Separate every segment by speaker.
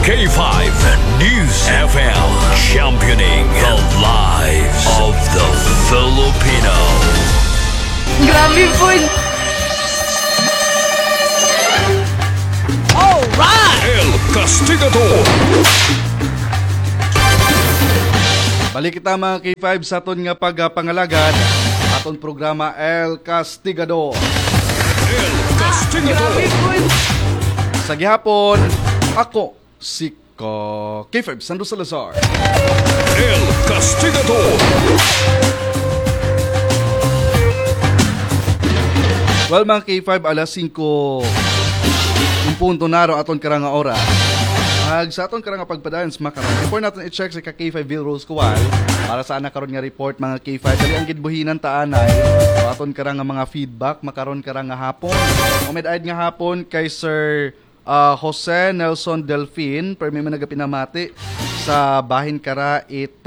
Speaker 1: K5 News FM, championing the lives of the Filipino.
Speaker 2: Grabe po.
Speaker 1: Alright! El Castigador.
Speaker 3: Balik kita mga K5 sa aton nga pagpangalagad. Aton programa El Castigador.
Speaker 1: El Castigador.
Speaker 3: Sa gihapon, ako si K5 Sandro Salazar.
Speaker 1: El Castigador.
Speaker 3: Well mga K5, alas 5 yung punto naro aton karanga oras. Sa aton karanga pagpadayans makaron. Before natin i-check sa K5 Vilrose Kuwal para sa anak karon nga report mga K5. Dali ang gidbuhinan taanay. Aton karanga mga feedback makaron karanga hapon. Umed-aid nga hapon kay Sir Jose Nelson Delfin, pero may nagapinamati sa bahin kara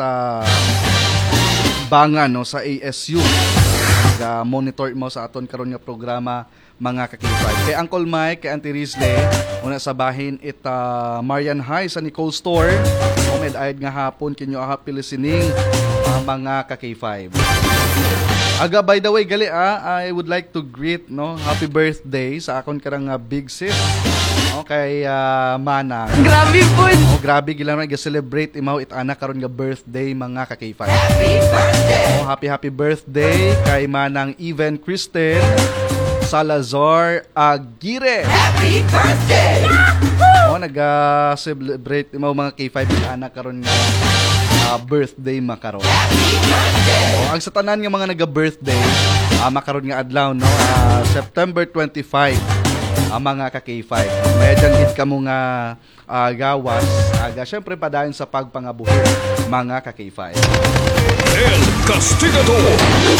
Speaker 3: bangan no sa ASU. Monitor mo sa aton karon nga programa mga kakilipad. Kay Uncle Mike, kay Auntie Rizle, una sa bahin Marian High sa Nicole Store. Umed-aid nga hapon kinyo happy listening mga ka-K5. By the way, gali I would like to greet no happy birthday sa akon karang big sis. Okay, Mana.
Speaker 2: Grabe po.
Speaker 3: Grabe gila na i-celebrate imaw itana karon nga birthday mga ka-K5. Happy birthday kay Manang Even Kristen Salazar Aguirre.
Speaker 2: Happy birthday!
Speaker 3: Nag-celebrate imaw mga K5 itana karon nga birthday makaron. Ang sa tanan nga mga naga-birthday makaron nga adlaw no September 25 ang mga ka-K5. Medyan hit ka mo nga gawas syempre padayon sa pagpangabuhi mga ka-K5.
Speaker 1: El Castigador.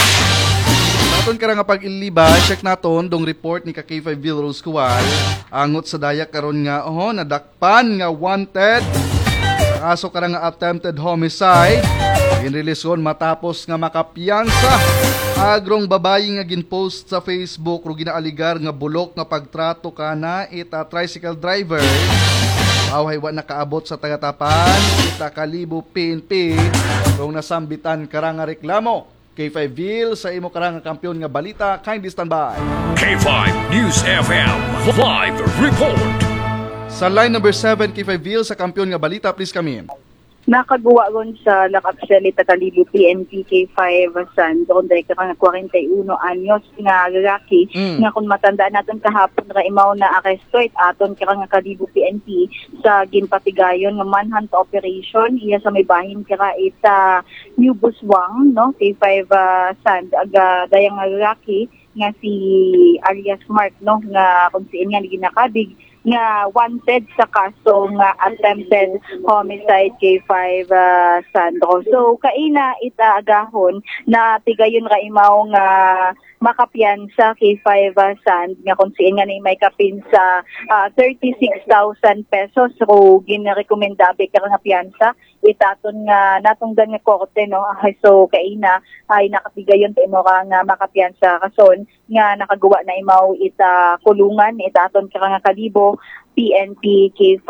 Speaker 3: Naton kara nga pag-iliba, check naton dong report ni K5 Vilrose Kuwal angot sa dayak karon nga nadakpan nga wanted sa kaso kara nga attempted homicide. Ginreleasyon matapos nga makapiyansa agrong babayi nga ginpost sa Facebook ro ginaaligar nga bulok nga pagtrato kana tricycle driver. Away wa nakaabot sa tagatapan kalibo PNP kung nasambitan kara nga reklamo. K5 Vil sa imo kara nga kampiyon nga balita, kindly stand by.
Speaker 1: K5 News FM live report.
Speaker 3: Sa line number 7 K5 Vil sa kampiyon nga balita, please come in.
Speaker 4: Nakagawa ron sa Lakapseli Tatalibo PNP K5 San doon dahil ka nga 41 anyos nga lalaki nga kung matandaan natin kahapon ra imaw na arrestoit aton ka nga Kalibo PNP sa ginpatigayon nga manhunt operation iya sa may bahin kara ita New Buswang no K5 San aga dayang nga lalaki nga si alias Mark no nga kung siin nga ginakabig nga wanted sa kaso nga attempted homicide K5 Sandro. So kaina itaagahon na tigayon ra imaw nga makapiyansa K5 Sand nga kung siin nga may kapin sa 36,000 pesos. So ginarekomendabe ka nga piyansa itaton nga natungdan nga korte no. So kaina ay nakatigayon ta imo nga makapiyansa kason nga nakagawa na imaw ita kulungan itaton ka nga Kalibo PNP K5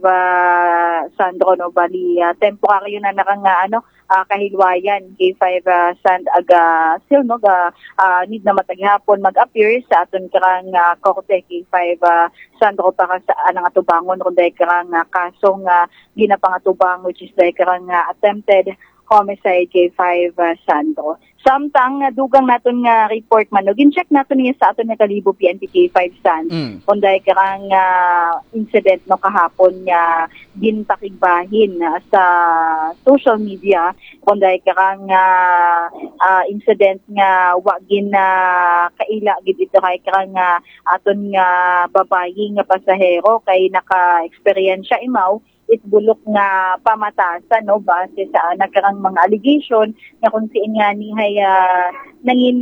Speaker 4: Sandro no bali temporaryo na nakanga kahilwayan K5 Sand aga still no ga need na mataghapon mag-appear sa aton karang korte K5 Sandro para sa anang atubangon ron dahil karang kaso nga ginapangatubang which is dahil karang attempted homicide K5 Sandro. Samtang dugang naton nga report man, gin-check naton niya sa aton nga Kalibo PNP K5 Sand. Kung dahil karang incident no kahapon nga ginpakigbahin sa social media, kung dahil karang incident nga wa gin kaila gid ito kay karang aton nga babayi nga pasahero kay naka-experience siya imaw itbulok nga pamatasan no base sa nakarang mga allegation nga kung siin nga ni hay nangin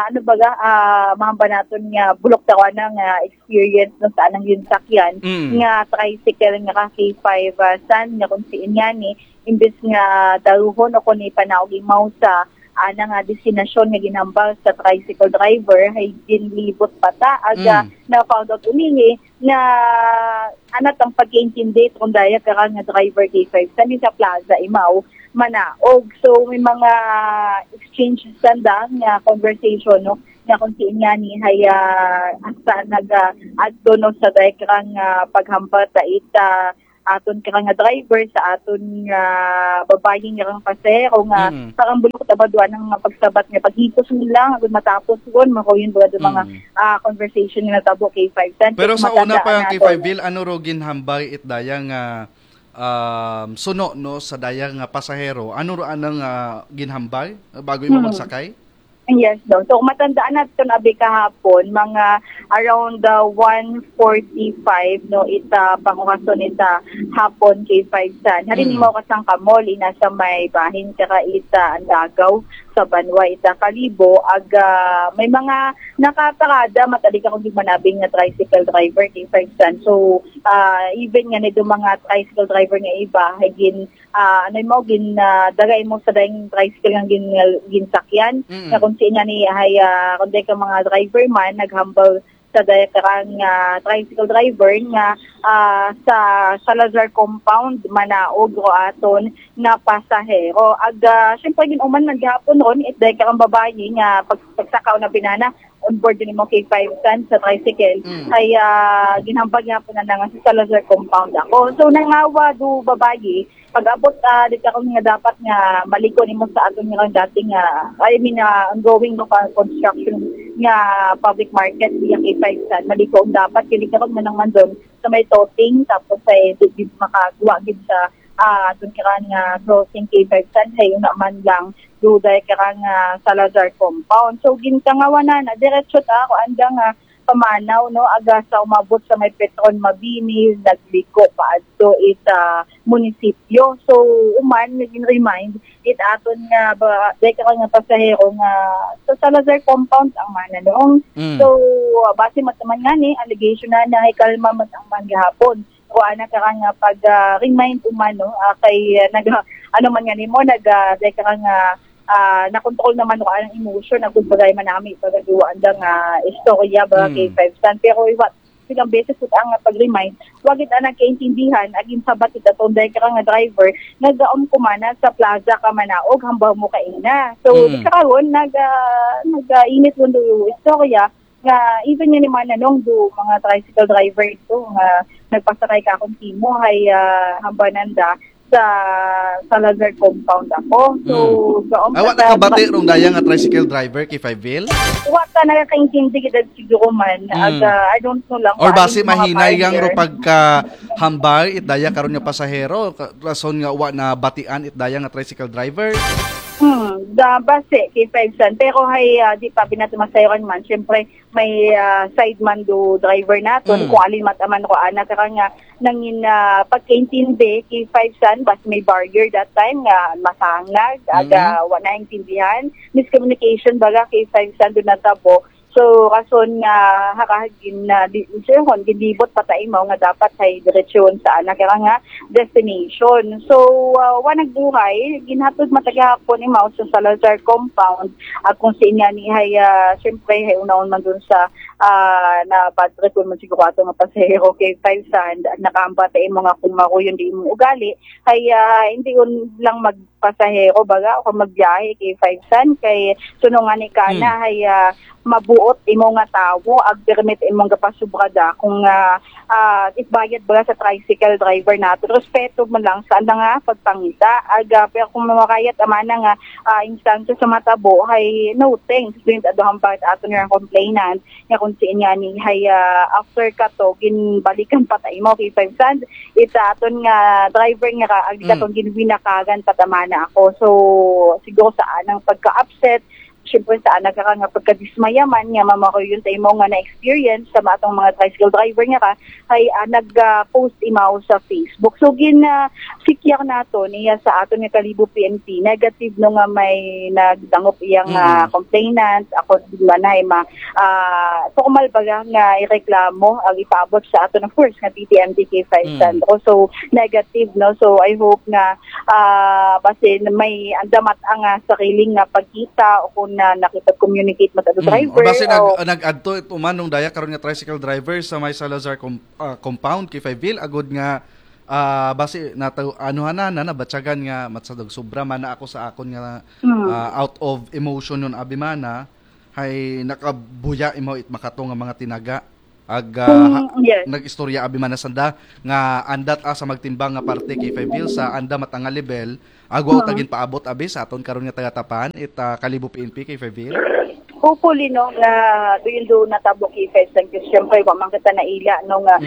Speaker 4: mga banaton nga bulok tawa ng experience no sa anang yun sakyan nga tricycle nga K5 San nga kung siin nga ni imbes nga daruhon o kung ipanaog imaw sa ana nga destinasyon nga ginhambal sa tricycle driver ay ginlibot pata aga na found out uningi na anat ang pagkaintindi kung daya karang nga driver K5 sa plaza imaw manaog. So may mga exchange sanda nga conversation no nga kung siin nga ni haya asa nag-adto no sa daya karang paghambal ta ita aton ka nga driver sa aton nga babae nga kang pasero nga parang bulok tabaduan ng pagsabat nga paghikos nila agud matapos gon makoyon ba do mga conversation nga natabo kay 510.
Speaker 3: Pero sa una pa yung kay 5 Bill ano ro ginhambay itdaya nga suno no sa daya nga pasahero ano ro anang ginhambay bago imo magsakay?
Speaker 4: Yes, daw. So, matandaan natin abi kahapon, mga around 1:45, no, ita, pangukason ita, hapon kay 5 Harin mo kasang kamol, nasa may bahin, kaka ita, ang dagaw, sa Banwa, ita, Kalibo, may mga nakatarada, matalik akong di manabing na tricycle driver kay 5 So, even nga nito mga tricycle driver nga iba, higin, dagay mo sa dahing tricycle nga ginsakyan, na kung siya ni ay kundi ka mga driver man naghambal sa dayakarang tricycle driver nga sa Salazar compound manaog ro aton na pasahero syempre ginuman man gihapon ron dayakarang babae nga pagsakaw na binana on board din mo kay 5 sa tricycle ay ginhambag nga po na nga sa Salazar compound ako. So nangawa do babae pag-abot dito ako nga dapat nga maliko nimo sa aton nga dating ongoing no construction nga public market diya kay 5 maliko dapat kini karon man nang doon sa may toting tapos ay di makagawa gid sa aton nga crossing kay 5 hay una man lang duday karang Salazar compound. So ginkangawanan na diretso ta ako andang pamanaw no aga sa umabot sa may Petron Mabini nagliko paadto ita munisipyo. So uman nagin-remind it aton nga karang nga pasahero nga sa Salazar compound ang mananong. So base mataman nga ni allegation na kalma mat ang man gihapon o ana karang pag-remind umano kay man nga nimo karang na-control naman ko ang emotion na kung bagay man namin pagagawa ang istorya ba kay 5 pero iwat silang beses ito ang pag-remind wag ito ang kaintindihan aging sabat ito tunday ka nga driver nagaon kumana sa plaza ka manaog hambang mo kaina so karon nag-init mo do istorya nga even yun naman nanong do mga tricycle driver ito nga nagpasakay ka kung timo ay hambananda sa Salazar compound ako. So,
Speaker 3: awat nakabati rong daya nga tricycle driver kay 5 Bill?
Speaker 4: Wata nakakaintindi kita siguro man. I don't know lang.
Speaker 3: Or base mahinay yang ro pagka hambal itdaya karon nga pasahero rason nga wa na batian itdaya nga tricycle driver?
Speaker 4: Base kay 5 pero hay di pa binatumasayon man syempre may side man do driver naton kung alin mataman ko ana karang nga nangin pagkaintindi kay 5 bas may barrier that time nga masangag aga wa na intindihan miscommunication baga kay 5 do natabo. So, rason nga hakahagin na gilibot patay mo nga dapat ay diretsyon sa anak nga destination. So, wanagbuhay, ginhatod matagahapon ni Mao sa Salazar compound at kung sa inya ni hay, syempre, hay unaon man dun sa na bad trip mo siguro ato nga pasahero kay 5 Sand, nakaambata mga kung makuyon di mong ugali, ay hindi yun lang magpasahero baga o magbiyahe kay 5 Sand, kay sunungan ni Kana ay mabuot imo nga tawo ag permit imong gapasubrada kung isbayad ba sa tricycle driver nato respeto mo lang sa nga pagpangita aga pero kung makayat amana nga instansya sa matabo hay no thanks din adohang part ato nga complainant nga kung siya ni hay after kato ginbalikan patay mo kay 5 Sand ita aton nga driver nga ag katon ginwinakagan patamana ako so siguro sa anang pagka-upset siyempre sa anak ka nga pagkadismaya man nga mamakoy yun tayo mo nga na-experience sa matong mga tricycle driver nga ka ay nag-post imaw sa Facebook. So sikyak nato niya sa aton nga Kalibo PNP negative no nga may nagdangop iyang complainant ako manay formal baga nga ireklamo ang ipaabot sa aton ng first nga PTMDK 5 Sandro. So negative no. So I hope na base may andamat ang sariling nga pagkita o kung nakipag-communicate mo sa driver.
Speaker 3: O base nag-add to umanong daya karon nga tricycle driver sa may Salazar compound kay Fayetteville agud nga base nabatyagan nga matsadog sobra man na ako sa akon nga out of emotion yun abimana hay nakabuya imo it makato nga mga tinaga
Speaker 4: yes.
Speaker 3: nag-istorya abi man sanda nga andat sa magtimbang nga parte kay Fayetteville sa anda matanga level agwa tagin paabot abi sa aton karon nga tagatapan it Kalibo PNP kay Fayetteville.
Speaker 4: Hopefully no nga do natabo kay Fayetteville kasi syempre wa man kita naila no nga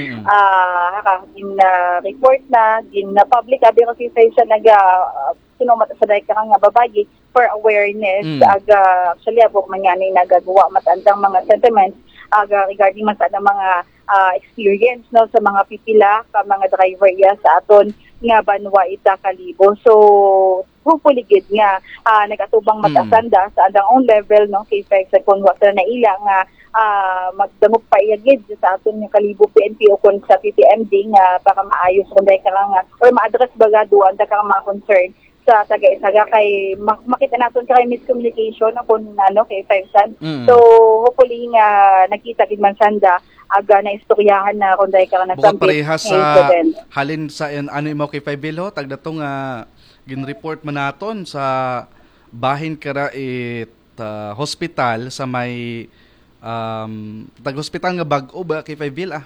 Speaker 4: report na gin na public abi kasi Fayetteville naga sinumat sa dai ka nga babayi for awareness actually abok man ngani nagagawa matandang mga sentiments regarding man sa mga experience no sa mga pipila ka mga driver sa aton nga banwa ita Kalibo. So hopefully gid nga nagatubang matasanda sa andang own level no kay sa kung wa na ila nga magdamog pa gid sa aton nga Kalibo PNP o kon sa PPMD nga para maayos kung dai ka nga or ma-address baga duan ta ka mga concern sa taga-isaga kay makita naton kay miscommunication kung kay Fayetteville. So hopefully nga nakita gid man sanda aga na istoryahan na kung dahil ka na
Speaker 3: bukod parehas sa halin sa imo kay Fayetteville tagdato nga gin-report man naton sa bahin kara hospital sa may tag-hospital nga bag-o ba kay Fayetteville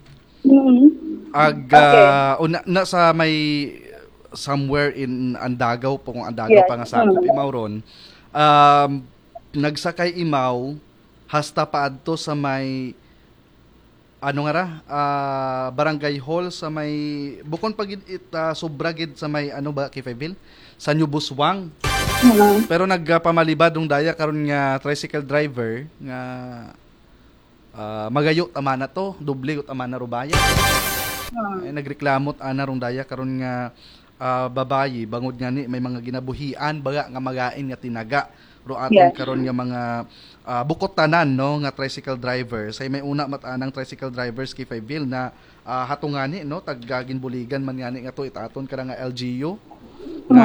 Speaker 3: na sa may somewhere in Andagaw po kung Andagaw pa nga sa imaw ron nagsakay imaw hasta paadto sa may barangay hall sa may bukon pagid sobra gid sa may kay Fayetteville sa New Buswang. Pero nagpamalibad dong daya karon nga tricycle driver nga magayo tama na to doble tama na rubaya. Nagreklamot ana rong daya karon nga babayi bangod nga ni may mga ginabuhian baga nga magain nga tinaga ro aton karon nga mga bukod tanan no nga tricycle driver say may una matanang tricycle drivers kay Fayetteville na hatungani no taggagin buligan man ngani nga to itaton kada nga LGU na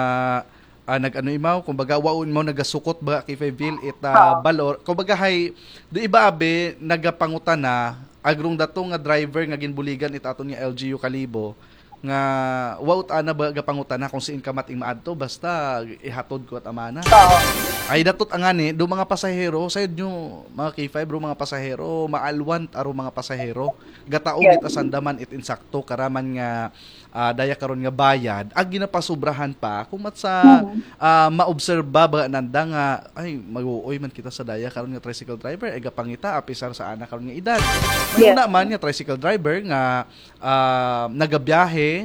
Speaker 3: imaw kumbaga waon mo nagasukot ba kay Fayetteville balor kumbaga hay do iba abe nagapangutana agrong dato nga driver nga ginbuligan itaton nga LGU Kalibo nga waut ana ba gapangutana kung siin ka mating maadto basta ihatod ko at amana. Ay datot angani do mga pasahero sayod nyo mga K5 ro mga pasahero maalwan aro mga pasahero gataog it asandaman it insakto karaman nga daya karon nga bayad ag ginapasubrahan pa kung mat sa maobserba ba nanda nga ay mag-uoy man kita sa daya karon nga tricycle driver ay gapangita apisar sa ana karon nga edad. Una man nga tricycle driver nga nagabiyahe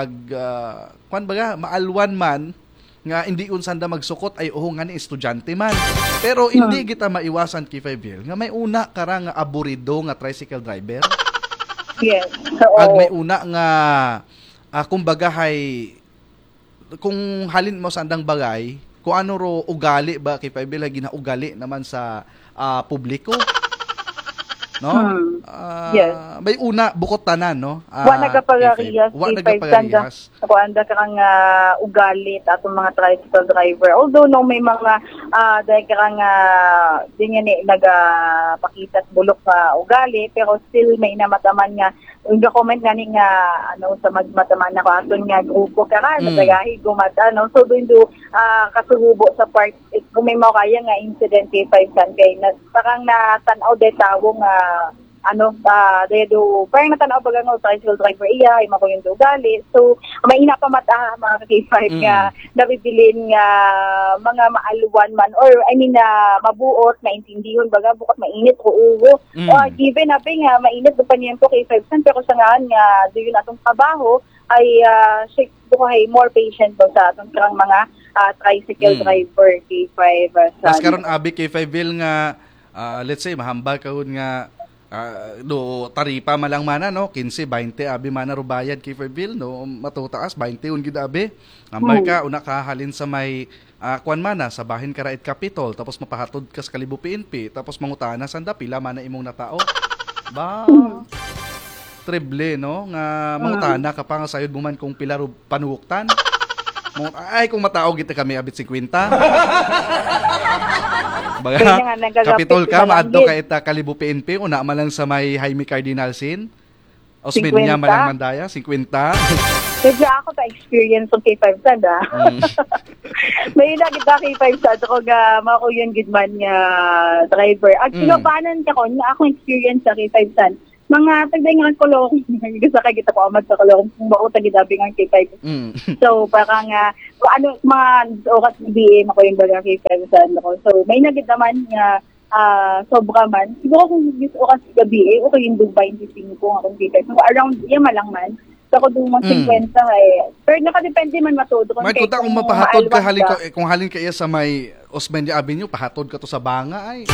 Speaker 3: kwan baga maalwan man nga hindi unsanda magsukot ay nga ni estudyante man pero hindi kita maiwasan kay Fayetteville nga may una kara nga aburido nga tricycle driver ag may una nga kumbaga hay kung halin mo sa andang bagay kung ano ro ugali ba kay Fayetteville ginaugali naman sa publiko no? May una bukod tanan no.
Speaker 4: Wa nagapagarias. Ako anda karang ugali atong mga tricycle driver. Although no may mga dahil karang di nga ni nagapakita bulok nga ugali pero still may namataman nga yung document nga ni nga sa magmataman na ko aton nga grupo karan nagahi gumata no. So doon kasuhubo sa part kung may mga kaya nga incident kay 5 kay na parang natanaw de tawo nga parang natanaw pag ang tricycle driver iya ima ko yung ugali. So may ina pa mata mga K5 nga nabibilin nga mga maalwan man or I mean mabuot maintindihan baga bukod mainit o uwo given abi nga mainit pa niyan ko K5 pero sa nga yun atong trabaho ay more patient ba sa atong karang mga tricycle driver K5
Speaker 3: sa karon abi K5 nga let's say mahambal karon nga do taripa malang mana no 15 20 abi mana rubayad kay Fayetteville no matutaas 21 gid abi ambay ka una ka halin sa may kuan mana sa bahin Karaid Capitol tapos mapahatod ka sa Kalibo PNP tapos mangutana sanda pila mana imong natao ba triple no nga mangutana ka pa nga sayod mo man kung pila ro panuwoktan Ay, kung mataog kita kami abit 50. Baga,
Speaker 4: Kaya nga, nagagapit
Speaker 3: kapitol ka,
Speaker 4: sila
Speaker 3: maadto
Speaker 4: lang
Speaker 3: ka ita Kalibo PNP, una man lang sa may Jaime Cardinalsin. Osmed
Speaker 4: 50.
Speaker 3: niya malang mandaya, 50.
Speaker 4: Kasi ako ta-experience ng K5 sad, May ilang kita K5 sad ako nga mako yun good man nga driver. At sinabanan ka ko na akong experience sa K5 sad. Mga tagday nga kolong, gusto ka kita ko amat sa kolong, kung bako tagidabi nga K5. So, parang mga oras BM ako yung baga K5 sad ako. So, may nagit naman nga sobra man. Siguro kung gusto oras gabi, okay yung Dubai 25 kung akong K5. So, around yama lang man. So, ako doon mga 50 pero nakadepende man matudo.
Speaker 3: May kuta kung mapahatod ka, kung halin ka iya sa may Osmeña Avenue, pahatod ka to sa Banga ay.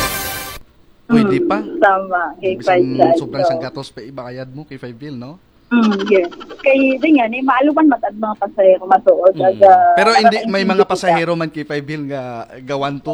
Speaker 3: Pwede pa.
Speaker 4: Tama. K5
Speaker 3: sobrang isang gatos pa ibayad mo kay 5 bill, no?
Speaker 4: Yes. Kaya din yan, maaluman matad mga pasahero matuod.
Speaker 3: Pero hindi, may mga pasahero man kay 5 bill nga 1, 2,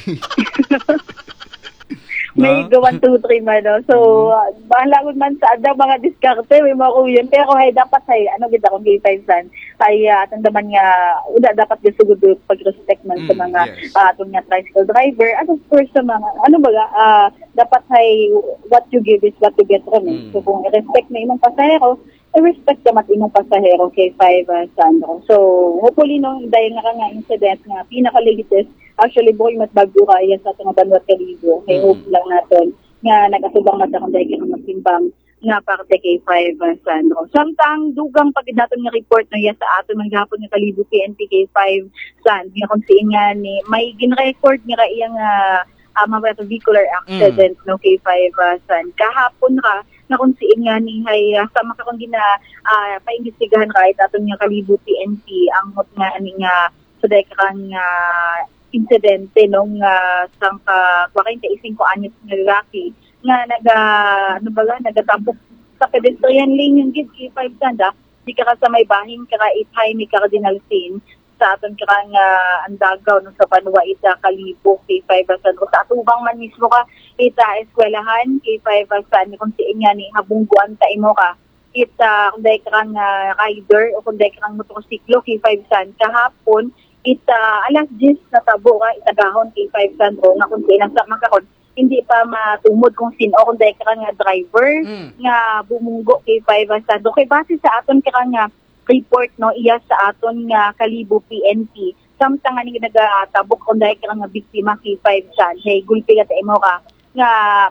Speaker 3: 3.
Speaker 4: May 1, 2, 3 man, no? So, bahala man sa mga diskarte, may mga kuyan. Pero dapat kita kung K5 san, ay tandaman nga, dapat disugod pag-respect man sa mga atong nga tricycle driver. At of course, sa mga, dapat ay what you give is what you get from it. So, kung i-respect na imong pasahero, i-respect ka mat imong pasahero K5 san. So, hopefully, dahil nga incident nga, pinaka-latest, actually, boy, mas bago kaya sa itong Banwat Kalibo. Kaya hope lang natin nga nag-asubang mata kung dahil kang magsimbang nga parte K5 Sandro. Samtang dugang pagid natin nga report no sa aton ng gapon nga Kalibo PNP K5 Sand. Nga kung siin nga ni may gin-record nga iyang mga vehicular accident no K5 Sand. Kahapon ka na kung siin nga ni hay sama ka kung paimbestigahan ka aton nga Kalibo PNP ang mot nga ani nga sa dekang insidente nung sangka 45 anyos nga lalaki nga nagatambok sa pedestrian lane yung gid K5 Sanda di ka sa may bahin ka itay ni Cardinalsin sa aton ka nga andagaw no sa Panwa ita Kalibo K5 Sanda sa atubang man mismo ka ita eskwelahan K5 Sanda kung siin nga ni habungguan ta imo ka ita kung dai ka nga rider o kung dai ka motorsiklo K5 Sanda kahapon alas 10 na tabo ka itagahon K5 Sandro nga kung silang sa makakon hindi pa matumod kung sino kung dahil ka nga driver nga bumunggo K5 Sandro kay base sa aton ka nga report no iya sa aton nga Kalibo PNP samtang nga nagatabok kung dahil ka nga biktima K5 Sandro hey gulpi ka ta imo ka nga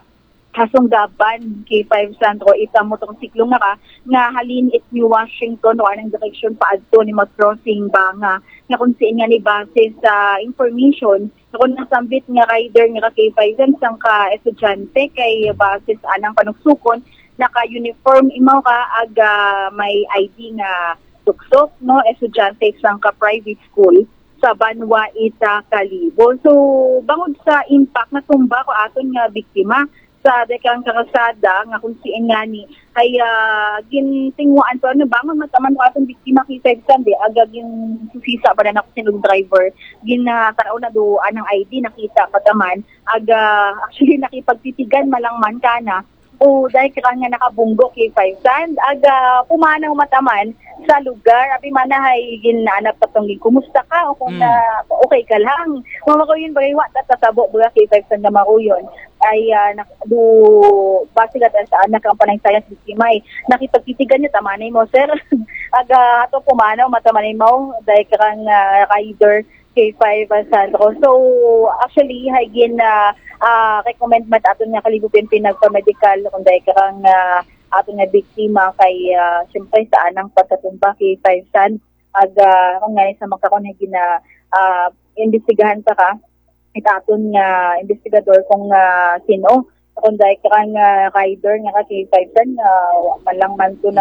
Speaker 4: kasunggaban K5 Sandro ita motorsiklo nga halin it New Washington o anong direksyon pa adto ni mag-crossing Banga nga kung siin nga ni base sa information na kung nasambit nga rider nga K5 sang ka estudyante kay base sa anang panugsukon naka-uniform imaw ka may ID nga tuksok no estudyante sang ka private school sa Banwa ita Kalibo. So bangod sa impact na tumba ko aton nga biktima sa dekang karasada nga kung siin nga ni ay gintingwaan pa bangon mataman ko atong biktima K5 Sand aga gin susisa ba na ako sinong driver ginatanaw na do anang ID nakita pataman aga actually nakipagtitigan malangman kana o dahil ka nga nakabunggo K5 Sand aga pumanaw mataman sa lugar abi manahay ginanap patong kumusta ka o kung okay ka lang mama ko yun bagay wa tatabo buga K5 Sand na makuyon ay basigat sa anak ang panay sayas biktimay nakipagtitigan niya tamanay mo sir aga ato pumanaw matamanay mo dahil ka nga rider K5 Sandro. So actually higin recommend mat aton nga Kalibo PNP nagpa-medical kung dahil ka aton nga biktima kay siyempre sa anang pagkatumba K5 Sand kung nga sa magkakon na investigahan pa ka itaton nga investigador kung sino kung dahil ka rider nga K5 Sand malang man to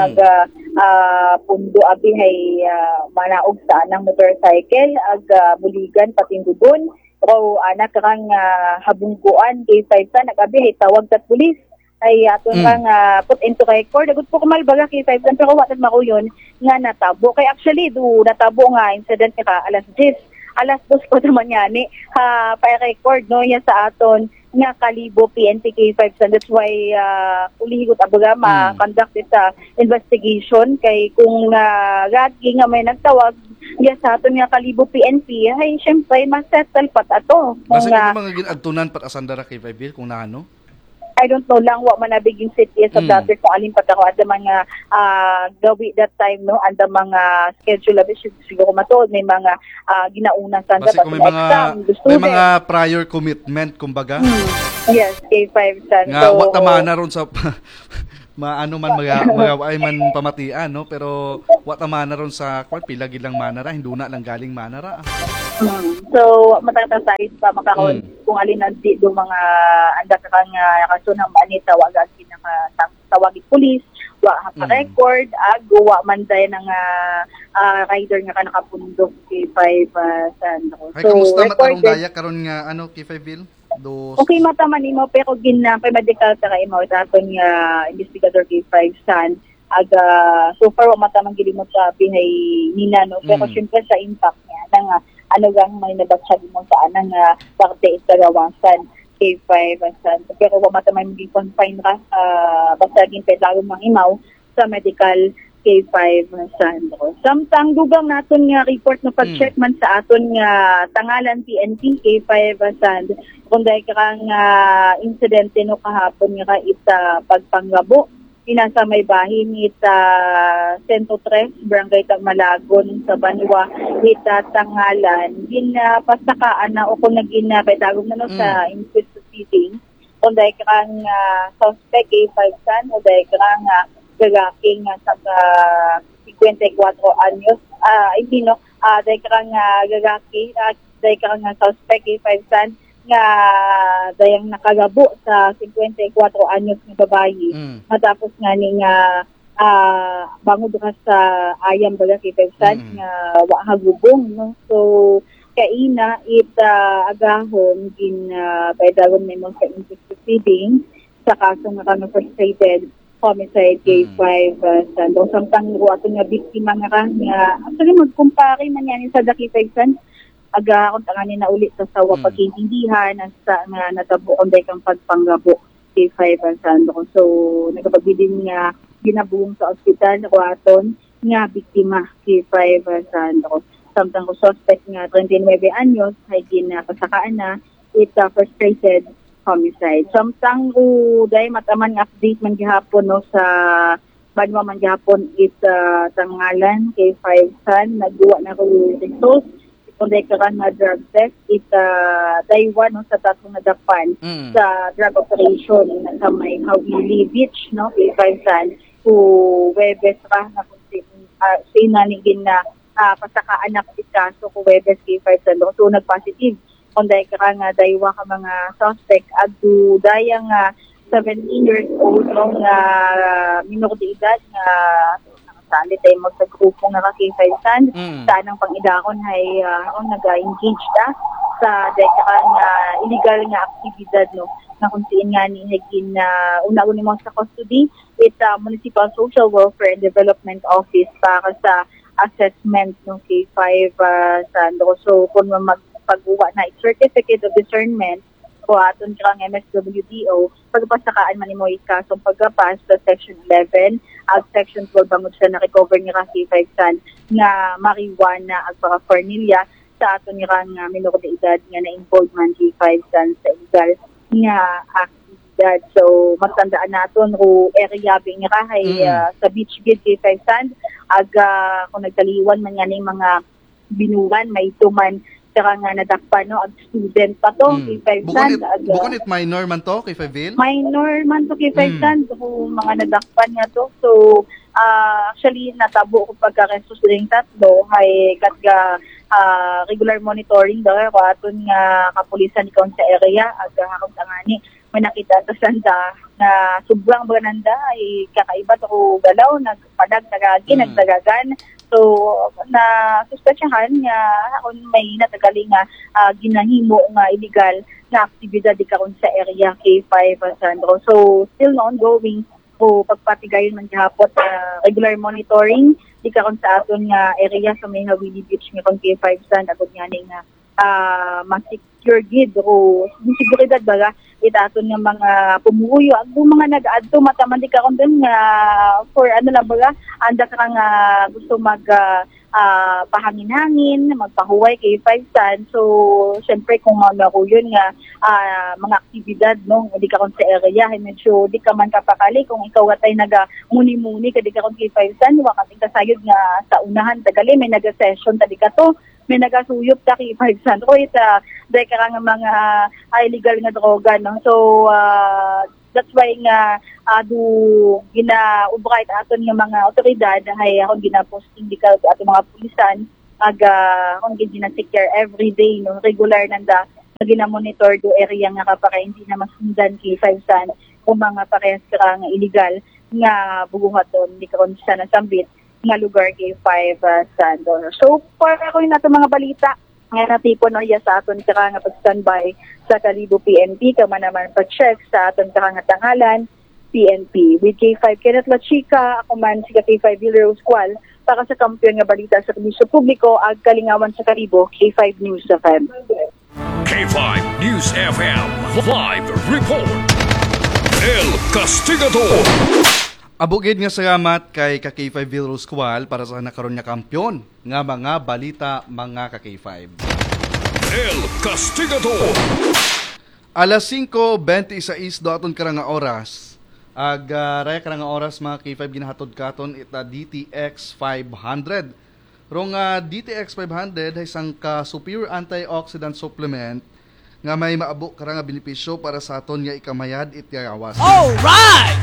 Speaker 4: pundo abi hay manaog sa anang motorcycle buligan patindudon o anak kang habungguan K5 Sand nagabi hay tawag sa pulis ay aton kang put into record agud po kumalbaga K5 Sand pero watad makuyon nga natabo kay actually natabo nga incident ka alas 2 ko naman yani pa-record no yan sa aton nga Kalibo PNP K5 Sand. That's why ulihigot abaga ma-conduct sa investigation kay kung gagi nga may nagtawag Yes, sa aton nga Kalibo PNP, ay syempre masettle pat ato.
Speaker 3: Basta
Speaker 4: Kung,
Speaker 3: yung mga ginagtunan pat asandara kay Bill kung naano.
Speaker 4: I don't know lang wa man nabiging city sa dati kung alin pat ako ada mga gawi that time no ada mga schedule abi siguro matuod may mga ginauna sa
Speaker 3: Basta kung may mga prior commitment kumbaga.
Speaker 4: Yes, K5 san.
Speaker 3: Nga wa tama na ron sa maano man mga ay man pamatian no pero wa tama na ron sa kwan pila gid lang manara hinduna lang galing manara.
Speaker 4: So matatasay pa makakon kung alin na di do mga anda ka nga kaso ng manita wa gag tawagin pulis wa ka record wa man day ng rider nga ka nakapundok K5 san.
Speaker 3: Ay kamusta matarong daya karon nga ano K5 Bill?
Speaker 4: Okay mataman imo pero ginapay medical ta kay mo daton nga investigador K5 san aga so far wa mataman gilimot sa bihay nina no pero syempre sa impact niya nga ano gang may nabatsag mo sa anang parte sa gawasan K5 san pero wa mataman gi confine ra basta gin pedalo mang imaw sa medical K5 san. Samtang dugang naton nga report na pag-check man sa aton nga tangalan PNP K5 san kung dahil karang insidente no kahapon nga ita pagpanggabo inasa may bahin ita Centro 3 Barangay Tagmalagon sa Banwa ita tangalan ginapasakaan na o kung naging pedagog na no sa inquest proceeding kung dahil karang suspect K5 san o dahil karang gagaking sa 54 anyos hindi no dahil karang gagaki dahil karang suspect K5 san nga dayang nakagabo sa 54 anyos nga babayi matapos nga ni nga bangod ka sa ayam baga K5 san nga wa hagubong no so kaina agahon gin paidagon nimo sa inquest proceeding sa kaso nga kang frustrated homicide K5 san do samtang ato nga biktima nga actually magkumpare man yan sa K5 san aga kung tanganin na ulit sa sawa pagkiintindihan sa nga natabo kung dahil kang pagpanggabo K5 san do so nagapagbidin nga ginabuong sa ospital ko aton nga biktima K5 san do samtang ko suspect nga 39 anyos ay ginapasakaan na frustrated homicide. Samtang dahil mataman nga update man gihapon no sa Banwa man gihapon tangalan K5 san nagduwa na ko results kung dahil karan na drug test Taiwan no sa tatong nadapan sa drug operation sa may Hawili Beach no K5 san ku Webes ra na kung sinanigin na pasakaan na kaso ku Webes K5 san so nag-positive kung dahil ka nga daywa ka mga suspect adu dayang 17 years old no nga minor de edad nga nakasali tayo mo sa grupo nga K5 san saan ang pangidakon ay nag-engage sa deka nga illegal nga aktibidad no na kung siin nga ni higin una-una mo sa custody Municipal Social Welfare and Development Office para sa assessment ng K5 san so kung pag-uwa na certificate of discernment o aton karang MSWDO pagpasakaan man nimo ikasong pagkapas sa section 11 at section 12 bangod siya na recover ni K5 san nga marijuana at paraphernalia sa aton karang minor de edad nga na-involved man K5 san sa illegal nga aktibidad so matandaan naton ro area bing rahay sa beach gate K5 san aga kung nagtaliwan man nga ning mga binuwan may tuman saka nga nadakpan no ang student pa to K5 san
Speaker 3: bukon it minor man to K5 Bill
Speaker 4: minor man to K5 san so mga nadakpan nga to so actually natabo ko pagka-resto silang tatlo ay katga regular monitoring daw ko aton nga kapulisan ikaw sa area aga hakong tangani may nakita ta sanda na sobrang bananda ay kakaiba to galaw nagpadag nagdagagan so na suspetsyahan nga kung may natagaling nga ginahimo nga illegal na aktibidad di karon sa area K5 Sandro so still ongoing o pagpatigayon man gihapon regular monitoring di karon sa aton nga area sa may Hawili Beach nga K5 San agud nga ning ma-secure gid o seguridad baga itaton nga mga pumuyo at mga nag-adto mataman di karon din nga for ano lang baga anda ka nga gusto mag pahangin-hangin, magpahuway kay 5 Sun. So, syempre kung ko yun nga mga aktibidad, no, di ka kon sa area, medyo di ka man kapakali kung ikaw atay naga-muni-muni ka di ka kon kay 5 Sun, wakating kasayod nga sa unahan, tagali, may naga-session, tadi ka to, may nagasuyop ta kay 5 Sun. O ita, dahil ka nga mga illegal nga droga, no? So, that's why nga ginaubray aton nga mga otoridad ay akong ginaposting di ka ato mga pulisan akong gina-secure every day no regular nanda na gina-monitor do area nga kapag hindi na masundan kay 5 Sun kung mga parehas ka nga illegal nga bubuhaton di ka kon sa nasambit nga lugar kay 5 Sun. So para ko yung nato mga balita nga natipon no sa aton kara nga pag-standby sa Kalibo PNP kama naman pag-check sa aton kara nga tangalan PNP. With K5 Kenneth La Chica, ako man si K5 Villarose Squal para sa kampiyon nga balita sa Komisyo Publiko ag kalingawan sa Kalibo K5 News FM.
Speaker 1: K5 News FM Live Report. El Castigador.
Speaker 3: Abugid nga salamat kay K5 Villarose Squal para sa nakaroon nga kampiyon nga mga balita mga K5.
Speaker 1: El Castigador.
Speaker 3: Alas 5:26 do aton karang nga oras. Raya karang nga oras mga K5 ginahatod katon ita DTX 500. Rong DTX 500 ay isang ka superior antioxidant supplement nga may maabo karang nga benepisyo para sa aton nga ikamayad iti gawas.
Speaker 2: All right.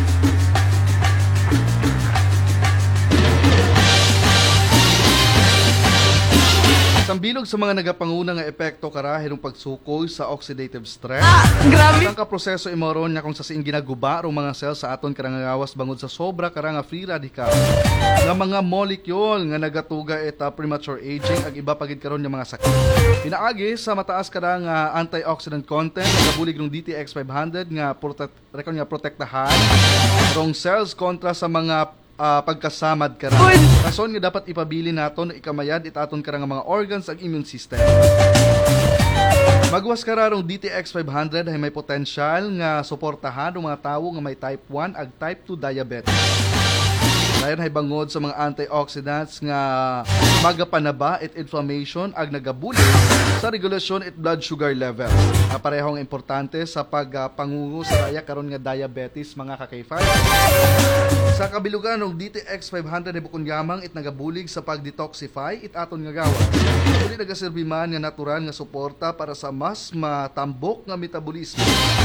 Speaker 3: Sambilog sa mga nagapanguna nga epekto karahirong pagsukoy sa oxidative stress.
Speaker 2: Grabe.
Speaker 3: Ang kaproseso imoron nga kung sa siin ginaguba rong mga cells sa aton karangawas bangod sa sobra karanga free radical nga mga molecule nga nagatuga eta premature aging ag iba pagid karon nga mga sakit. Pinaagi sa mataas karang antioxidant content nagabulig ng DTX 500 nga protektahan rong cells kontra sa mga pagkasamad ka ra. Rason nga dapat ipabili naton na ikamayad itaton ka nga mga organs ang immune system. Magwas ka rarong DTX 500 ay may potensyal nga suportahan ng mga tawo nga may type 1 ag type 2 diabetes. Dayon ay bangod sa mga antioxidants nga magapanaba at inflammation ag nagabulig sa regulasyon at blood sugar level. Parehong importante sa pagpangungo sa raya karon nga diabetes mga K5. Sa kabilugan ng DTX 500 ay bukod yamang it nagabulig sa pag-detoxify it aton nga gawa. Uli nagaserbi man nga natural nga suporta para sa mas matambok nga metabolismo.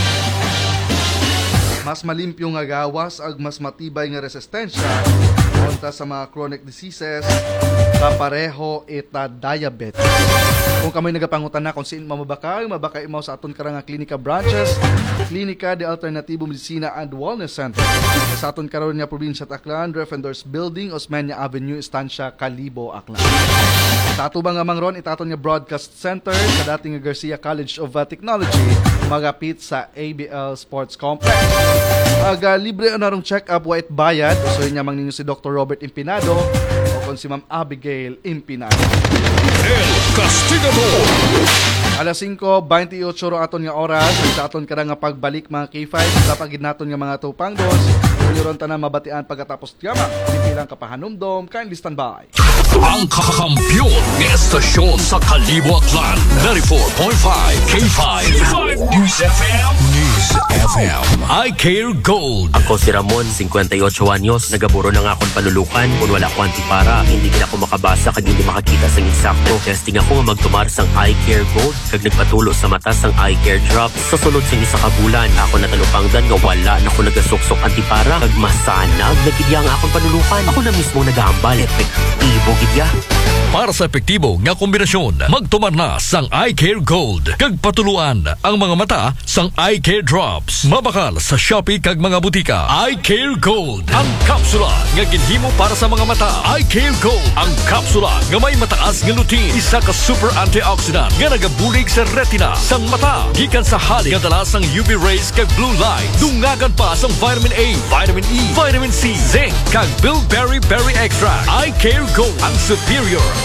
Speaker 3: Mas malimpyo nga gawas ag mas matibay nga resistensya kontra sa mga chronic diseases kapareho ita diabetes. Kung kamoy nagapangutan na kung siin mabakay mo sa aton karang klinika branches, Klinika de Alternatibo Medicina and Wellness Center. Sa aton karon nga probinsya Aklan, Defenders Building, Osmeña Avenue, Estancia, Kalibo, Aklan. Sa ato bang amang itaton nga broadcast center sa dating Garcia College of Technology, magapit sa ABL Sports Complex. Libre anarong check-up white bayad. So yun namang ninyo si Dr. Robert Impinado o kung si Ma'am Abigail Impinado.
Speaker 1: El Castigador.
Speaker 3: Alas 5:28 aton nga oras sa aton kada nga pagbalik mga K5 sa pagid naton nga mga tupang dos. Mayroon tanan mabatian pagkatapos tiyama. Pipilang kapahanumdom, kindly stand by.
Speaker 1: Ang kakampiyon ng estasyon sa Kalibo Aklan 94.5 K5 News FM. News FM. I Care Gold.
Speaker 5: Ako si Ramon, 58 anyos, nagaburo na nga akong palulukan. Kung wala ko antipara, hindi na ako makabasa kag hindi makakita sang insakto. Testing ako nga magtumar sang I Care Gold kag nagpatulo sa mata sang I Care Drops. Sa sulod sang isa ka bulan, ako natalupangdan nga wala na ako nagasuksok antipara kag masanag nagidya nga akong palulukan. Ako na mismo nagahambal. Epektibo gidya.
Speaker 1: Para sa epektibo nga kombinasyon, magtumar na sang I Care Gold. Kag patuluan ang mga mata sang I Care Drops. Mabakal sa Shopee kag mga butika. I Care Gold. Ang kapsula nga ginhimo para sa mga mata. I Care Gold. Ang kapsula nga may mataas nga lutein. Isa ka super antioxidant nga nagabulig sa retina sang mata. Gikan sa halik nga dala sang UV rays kag blue light. Dungagan pa sang vitamin A, vitamin E, vitamin C, zinc kag bilberry berry extract. I Care Gold. Ang superior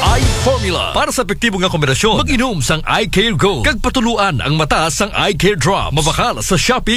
Speaker 1: Eye Formula. Para sa epektibo nga kombinasyon, mag-inom sang Eye Care Gold. Kag patuluan ang mata sang Eye Care Drops. Mabakal sa Shopee